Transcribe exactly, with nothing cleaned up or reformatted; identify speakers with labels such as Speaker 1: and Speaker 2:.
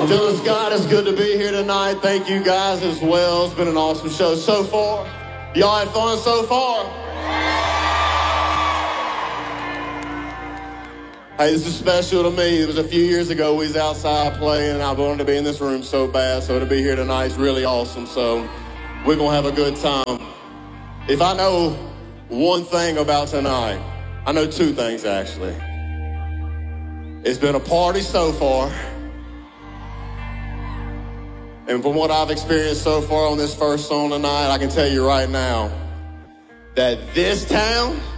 Speaker 1: Dylan Scott, it's good to be here tonight. Thank you guys as well. It's been an awesome show so far. Y'all had fun so far? Hey, this is special to me. It was a few years ago we was outside playing, and I wanted to be in this room so bad, so to be here tonight is really awesome. So we're going to have a good time. If I know one thing about tonight, I know two things, actually. It's been a party so far. And from what I've experienced so far on this first song tonight, I can tell you right now that this town